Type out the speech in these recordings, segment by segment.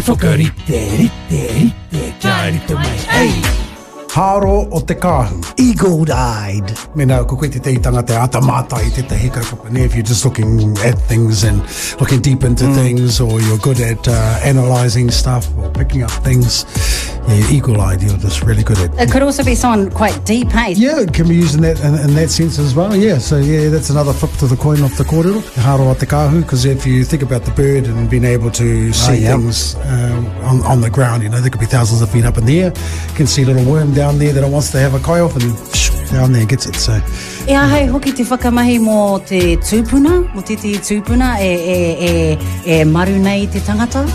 Whakarite, kia rito mai, hei! Haro o te kāhu. Eagle-eyed. Mena, ko koe te teitanga te atamata I te tehi kaupapa. If you're just looking at things and looking deep into things, or you're good at analysing stuff or picking up things, yeah, eagle-eyed, you're just really good at. It could also be someone quite deep, hey? Yeah, it can be used in that sense as well. Yeah, so yeah, that's another flip to the coin of the kōrero. Haro o te kāhu, because if you think about the bird and being able to see things on the ground, you know, there could be thousands of feet up in the air. You can see a little worm down there that wants to have a kai off, and down there gets it. So. E ahei hoki te whakamahi mō te tūpuna, mō titi tūpuna, e maru nei te tangata?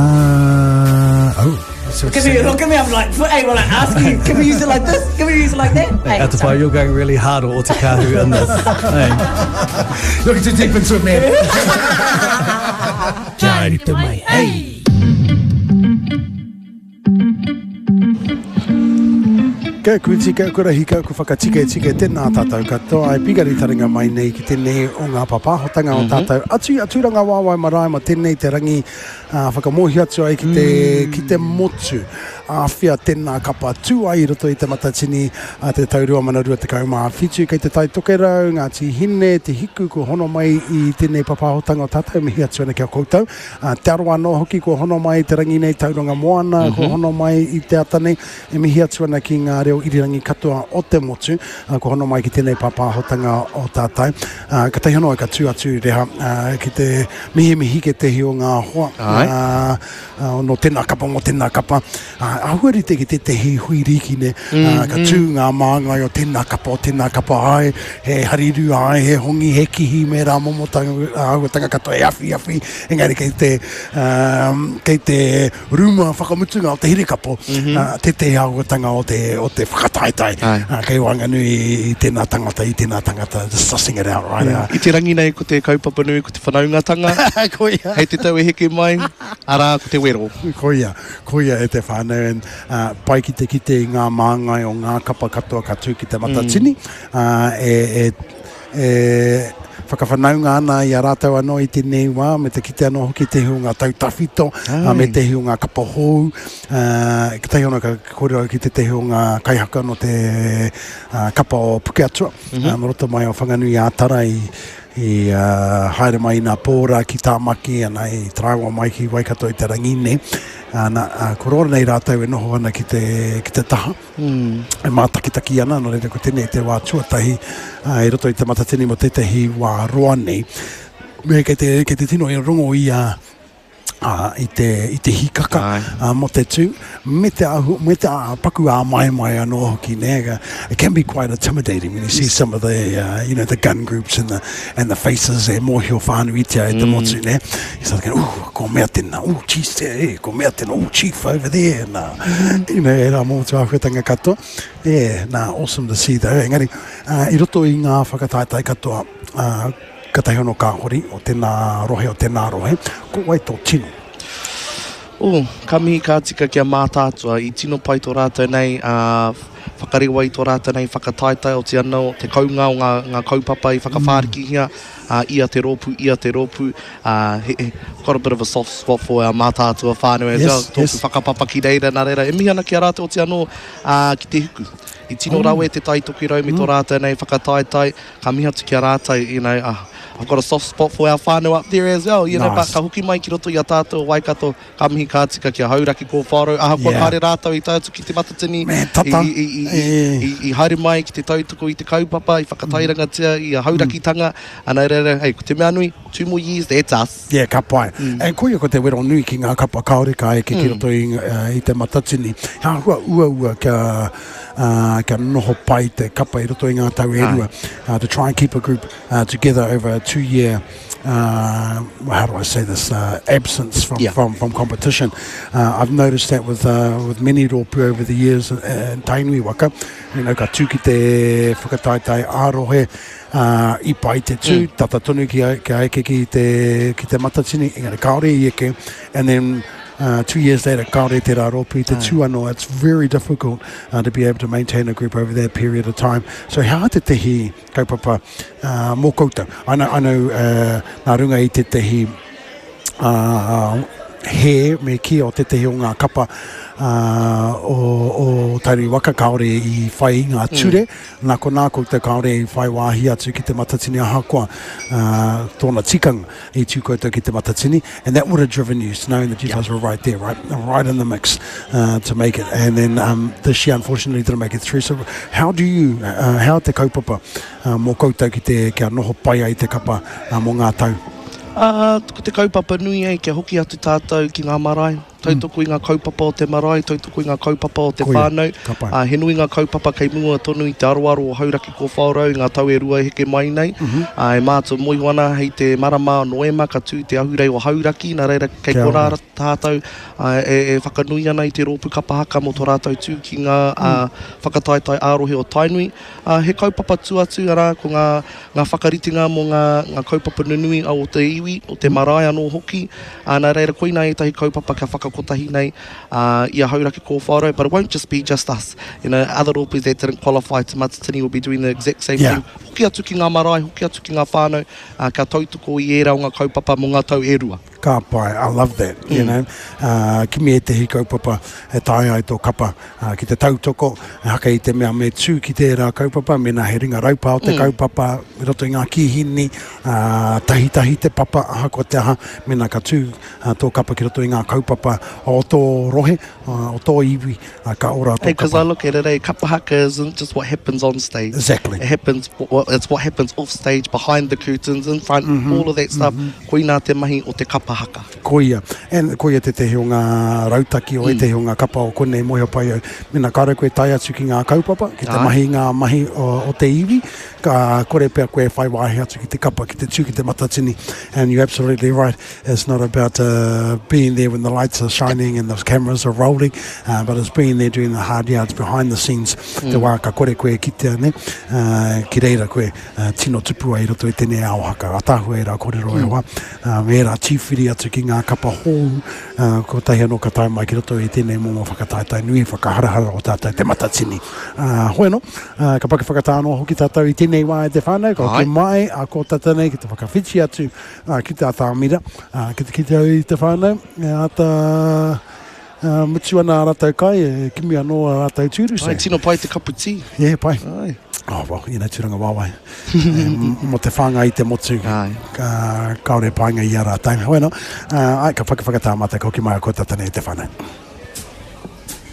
So Look at me, I'm like, hey, well, I ask you, can we use it like this? Can we use it like that? Hey, Atapai, you're going really hard o te kāhu in this. Hey. Looking too deep into it, man. Kia rito mai, hei! Kia kuiti, kia kurahika, ku whakatike tēnā tātou katoa. Ai pigari taringa mai nei ki tēnei o ngā papahotanga o tātou. Aturanga wāwai marae ma tēnei te rangi whakamohi atu ai ki te motu. Whia tēnā kapa tū ai roto I te matatini te taurua mana rua te kaumā whitu kei te tai tokerau, ngā tihine, te hiku ko hono mai I tēnei papahotanga o tātou mihi atu ana kia koutou. Te aroa no hoki ko hono mai te rangi nei tauranga moana, ko hono mai I te atane e mihi atu ana ki ngā reo irirangi katoa o te motu, ko hono mai ki tēnei papahotanga o tātou. Ka tahi hono ka tū atu reha ki te mihi ke tehi o ngā hoa. No tēnā kapa mo tēnā kapa. Ahuari te ki te tehi hui rikine, ka tū ngā māngai o tēnā kapa ai, he hariru ai, he hongi, he kihi, me rā momotanga katoa e awhi, engari kei te ruma whakamutunga o te hirikapo, te te ahuatanga o te whakataitai, kei wanganui I tēnā tangata, just sussing it out, right? I te rangi nei ko te kaupapa nui, ko te whanaungatanga, hei te tau e heke mai, ara ko te wero. Koia e te whānau, pai ki te kite I ngā māngai o ngā kapa katoa katu ki te matatini, whakawhanaunga ana I a rātau anō I tēnei wā, me te kite anō hoki te hu ngā tautawhito, me te hu ngā kapa hou, ki te hona ka kōrero ki te hu ngā kaihaka no te kapa o puke atua, maroto mai o whanganui ātara I haere mai nā pōra ki tāmaki ana I traua mai ki waikato I te rangine korora nei rātau e noho ana ki te taha e mātakitaki ana no reira ko tēnei te wā tuatahi I roto I te matatini mo tetehi wā roa nei me kei te tino I rongo I te hikaka mo te tū me te paku mai anō hoki ne it can be quite intimidating when you see some of the the gun groups and the faces e mohi o whānui tia e te motu ne you start going ko mea tēnā geez ko mea tēnā chief over there e rā motu āwhetanga katoa awesome to see though engari I roto I ngā whakataitai katoa ka tahi ono ka hori o tēnā rohe ko wai tō tino. Ka mihi ka tika kia mātātua I tino pai tō rātou nei, whakarewa I tō rātou nei, whakataitai o te anō, te kaunga o ngā kaupapa I whakawhāriki hia, ia te ropu, got a bit of a soft spot for our mātātua whānau as well, tōku whakapapa ki reira nā reira, e mihi ana ki a rātou o te anō ki te huku. I tino rau e te taitoki rau mi tō rātou nei, whakataitai, ka mihi atu ki a rātou, I've got a soft spot for our whānau up there as well, but ka huki mai ki roto I a tātou waikato, ka mihi ka tika ki a hauraki ko whāro, kua haere rātou I tātou ki te matatini, I haere mai ki te tautoko I te kaupapa, I whakatairangatia, I a haurakitanga, ana hei, ko te mea nui, 2 more years, that's us. Yeah, ka pai. E koia ko te wero nui ki ngā kapa kaoreka e ki roto I te matatini, hua ua ka noho pai te kapa I roto I ngā tau erua, to try and keep a group together over a 2-year how do I say this absence from competition. I've noticed that with many rōpū over the years tainui waka, ka tū ki te whakataitai ārohe I pai te tū, tata tonu ki aike ki te matatini, engari kaore I eke, and then 2 years later, kaore te rā rōpū te tū anō, it's very difficult to be able to maintain a group over that period of time. So how te tehi kaupapa mō koutou? I know nā runga I te tehi he me ki o te te o ngā kapa o tairi waka kaore I whai ngā ture, nako te kaore I whai wāhi atu ki te matatini aha koa, tōna tikanga I tūkoutou ki te matatini, and that would have driven you, knowing that you guys were right there, right in the mix to make it, and then this year unfortunately didn't make it through. So how do you, how te kaupapa mō koutou ki te kia noho pai ai te kapa mō ngā tau? Ko te kaupapa nui ai, kia hoki atu tātou ki ngā marae. Tautoko I ngā kaupapa o te marae, tautoko I ngā kaupapa o te whānau. He nui ngā kaupapa kei mua tonu I te aroaro o hauraki ko whaorau, ngā tau e rua heke mai nei. E mātua moiwana hei te marama o noema, ka tū te ahurei o hauraki, nā reira kei korāra tātou e whakanui ana I te rōpu kapahaka mo tō rātou tū ki ngā whakataitai ārohe o Tainui. He kaupapa tuatu ara ko ngā whakaritinga mo ngā kaupapa nunui o te iwi, o te marae anō hoki. Nā reira koina e tahi kaupapa kia whakakotahi nei I a hauraki ko whaorau, but it won't just be just us. You know, other rōpus that didn't qualify to Matatini will be doing the exact same thing. Hoki atu ki ngā marae, hoki atu ki ngā whānau, ka tautoko I era o ngā kaupapa mo ngā tau e rua. Ka pai, I love that, you know. Kimi e te hi kaupapa e tae ai tō kapa ki te tautoko, haka I te mea me tū ki te rā kaupapa, mena he ringa raupa o te kaupapa, I roto I ngā kihini, tahi te papa, aha ko te aha, mena ka tū tō kapa ki roto I ngā kaupapa o tō rohe, o tō iwi, ka ora tō kapa. Because I look at it, kapahaka isn't just what happens on stage. Exactly. It's what happens off stage, behind the curtains, in front, all of that stuff. Koina te mahi o te kapahaka. Koia. And koia te tehi o ngā rautaki o e tehi o ngā kapa o konei mohi o pai au. Mena kāre koe tai atu ki ngā kaupapa, ki te mahi ngā mahi o te iwi, ka kore pia koe whai wāhi atu ki te kapa, ki te tū, ki te matatini. And you're absolutely right. It's not about being there when the lights are shining and the cameras are rolling, but it's being there doing the hard yards behind the scenes. Te wā ka kore koe ki te ane, ki reira koe tino tupu ai roto I tēnei aohaka. Atahu e rā kōrero e wā. Me rā tīwhiri atu ki ngā kapa hōu, ko tahi anō ka tae mai ki roto I tēnei mōma whakataitai nui, whakaharahara o tātou te matatini. Hoi no, ka paki whakatāno hoki tātou I tēnei wā e te whānau, ka hoki mai, a ko tātanei, ki te whakawhiti atu, ki te atāmira, ki te kite au I te whānau, ata mutu ana a rātou kai, kimi anō a rātou tūru. Ai, tino pai te kapu tī. Yeah, pai. Ai. Oh, well, you know, tūranga wāwai. Mo te whanga I te motu, kaore painga I a rātou. Hoi no, ai, ka whakawhakatāmata, ka hoki mai a ko tātanei te whānau.